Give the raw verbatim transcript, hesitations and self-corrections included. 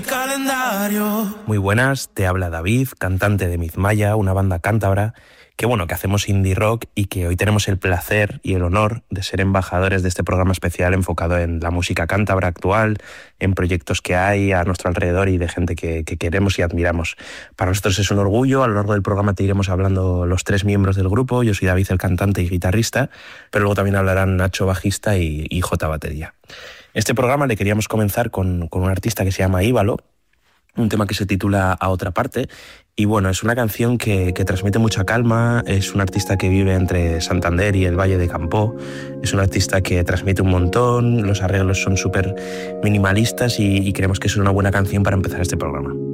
Calendario. Muy buenas, te habla David, cantante de Mizmaya, una banda cántabra que bueno, que hacemos indie rock y que hoy tenemos el placer y el honor de ser embajadores de este programa especial enfocado en la música cántabra actual, en proyectos que hay a nuestro alrededor y de gente que, que queremos y admiramos. Para nosotros es un orgullo. A lo largo del programa te iremos hablando los tres miembros del grupo. Yo soy David, el cantante y guitarrista, pero luego también hablarán Nacho, bajista, y, y J, batería. Este programa le queríamos comenzar con, con un artista que se llama Íbalo, un tema que se titula A otra parte, y bueno, es una canción que, que transmite mucha calma. Es un artista que vive entre Santander y el Valle de Campoo, es un artista que transmite un montón, los arreglos son súper minimalistas y, y creemos que es una buena canción para empezar este programa.